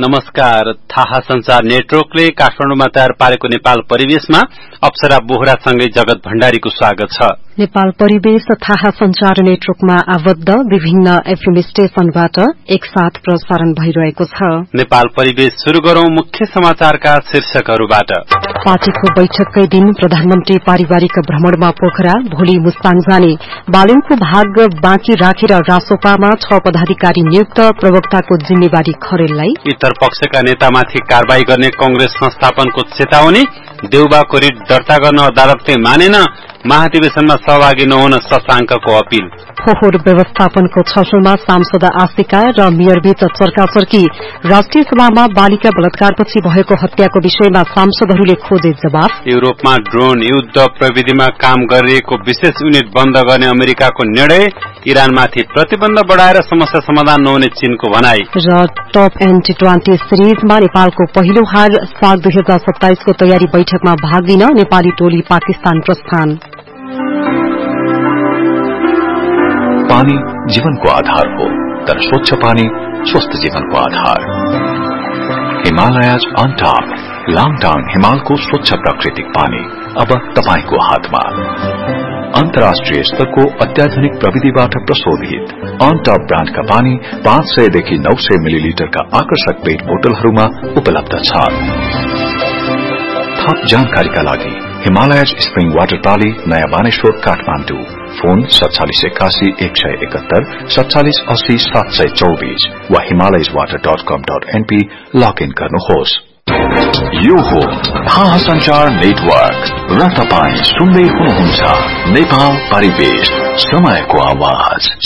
नमस्कार। थाहा संचार नेटवर्कले काठमाडौँमा तयार पारेको नेपाल परिवेशमा अप्सरा बोहरासँगै जगत भण्डारीको स्वागत छ। नेपाल परिवेश थाहा संचार नेटवर्कमा आबद्ध विभिन्न एफएम स्टेशनबाट एकसाथ प्रसारण भइरहेको छ। नेपाल परिवेश शुरू गरौं मुख्य समाचारका शीर्षकहरूबाट। पार्टीको बैठककै दिन प्रधानमन्त्री पारिवारिक भ्रमणमा पोखरा, भोलि मुस्ताङ जाने। बालुङको भाग बाँकी राखेर रासोपामा 6 पदाधिकारी नियुक्त, प्रवक्ताको जिम्मेवारी खरेललाई। इतर पक्षका नेतामाथि कारवाही गर्ने कंग्रेस संस्थापनको चेतावनी। देउबाको रिट दर्ता गर्न अदालतले मानेन, महाधिवेशनमा सहभागी नहुन शशाङ्कको अपील। फोहोर व्यवस्थापनको छलफलमा सांसद आशिका र मेयरबीच चर्काचर्की। राष्ट्रिय सभामा बालिका बलात्कारपछि भएको हत्याको विषयमा सांसदहरूले खोजे जवाफ। युरोपमा ड्रोन युद्ध प्रविधिमा काम गरिएको विशेष युनिट बन्द गर्ने अमेरिकाको निर्णय। इरानमाथि प्रतिबन्ध बढ़ाएर समस्या समाधान नहुने चीनको भनाई। र टप एन्ड T20 सिरिजमा नेपालको पहिलो हार। साल 2027 को तयारी बैठकमा भाग लिन नेपाली टोली पाकिस्तान प्रस्थान। पानी जीवनको आधार हो, तर स्वच्छ पानी स्वस्थ जीवनको आधार। हिमालयज अन टप, लाङटाङ हिमालको स्वच्छ प्राकृतिक पानी अब तपाईको हातमा। अन्तर्राष्ट्रिय स्तरको अत्याधुनिक प्रविधिबाट प्रशोधित अन टप ब्रान्डका पानी 500 देखि 900 मिलिलिटरका आकर्षक पेट बोतलहरूमा उपलब्ध छ। थप जानकारीका लागि हिमालयज स्प्रिङ वाटर प्राली, नयाँ बानेश्वर, काठमाडौँ। फोन 4781 171 4780 724 वा himalayaswater.com.np लगइन गर्नुहोस्। यो हो थाहा संचार नेटवर्क र तपाई सुन्दै हुनुहुन्छ नेपाल परिवेश, समयको आवाज।